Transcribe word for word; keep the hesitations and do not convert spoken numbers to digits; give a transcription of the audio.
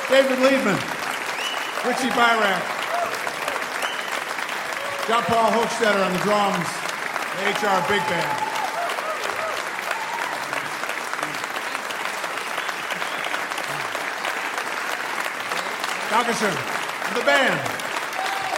David Liebman, Richie Byrack, John Paul Hochstetter on the drums, the H R Big Band. Dankeschön. The band.